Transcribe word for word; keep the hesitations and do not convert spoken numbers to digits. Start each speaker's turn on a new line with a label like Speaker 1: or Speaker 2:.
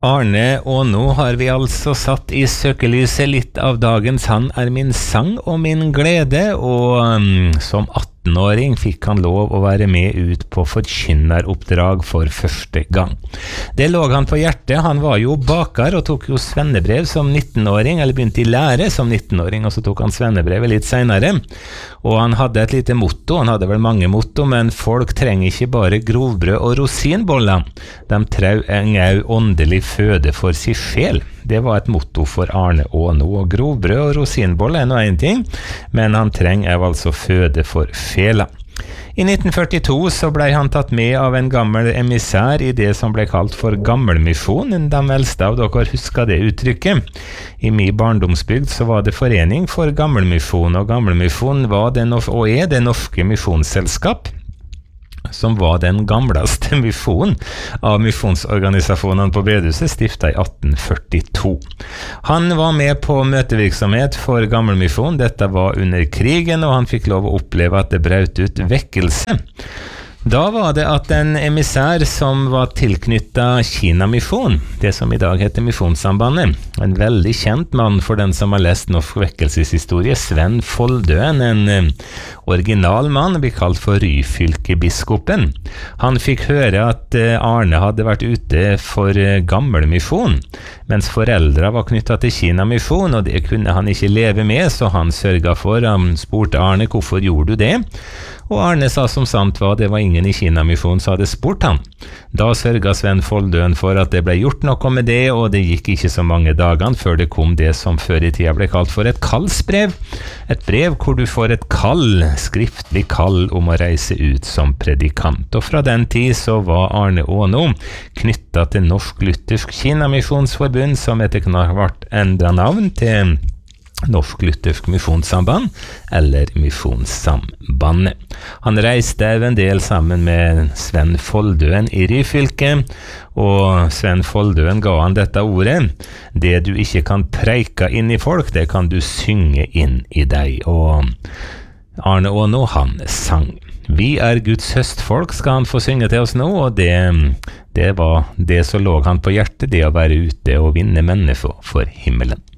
Speaker 1: Arne Aano har vi altså satt i søkelyset. Litt av dagens Han er min sang og min glede, og um, som attenåring fikk han lov å være med ut på forkynneroppdrag for første gang. Det lå han på hjertet. Han var jo baker og tok jo svennebrev som nittenåring, eller begynte i lære som nittenåring, og så tok han svennebrevet litt senere. Og han hadde et lite motto, han hadde vel mange motto, men folk trenger ikke bare grovbrød og rosinboller. De trenger også åndelig føde for sin sjel. Det var et motto for Arne Aano, og grovbrød og rosinboller er noe en ting, men han trenger altså føde for sjela. I nitten førtito så ble han tatt med av en gammel emissær i det som ble kalt for Gammelmisjon. De eldste av dere husker det uttrykket. I min barndomsbygd så var det forening for Gammelmisjon, og Gammelmisjon var det, og er det norske misjonsselskap, som var den gamleste misjonen av misjonsorganisasjonene på Bedehuset, stiftet i atten førtito. Han var med på møtevirksomhet for Gammelmisjon. Dette var under krigen, og han fikk lov å oppleve at det brøt ut vekkelse. Da var det at en emissær som var tilknyttet Kina-misjon, det som i dag heter Misjonssambandet, en veldig kjent mann for den som har lest norsk vekkelseshistorie, Sven Foldøen, en original mann, blir kalt for Ryfylkebiskopen. Han fikk høre at Arne hadde vært ute for Gammelmisjon, mens foreldre var knyttet til Kina-misjon, og det kunne han ikke leve med, så han sørget for, han spurte Arne, hvorfor gjorde du det? Og Arne sa som sant var, det var ingen i Kina-misjon som hadde spurt han. Da sørget Sven Foldøen for at det ble gjort noe med det, og det gikk ikke så mange dagene før det kom det som før i tida ble kalt for et kallsbrev. Et brev hvor du får et kall, skriftlig kall om å reise ut som predikant. Og fra den tid så var Arne Aano knyttet til Norsk Luthersk Kina-misjonsforbund, som etter hvert endret navn til Norsk Luthersk Misjonssamband, eller Misjonssambandet. Han reiste en del sammen med Sven Foldøen i Ryfylke, og Sven Foldøen ga han dette ordet: det du ikke kan preike inn i folk, det kan du synge inn i deg. Og Arne Aano, han sang. Vi er Guds høstfolk, skal han få synge til oss nå, og det, det var det som lå han på hjertet, det å være ute og vinne mennesker for himmelen.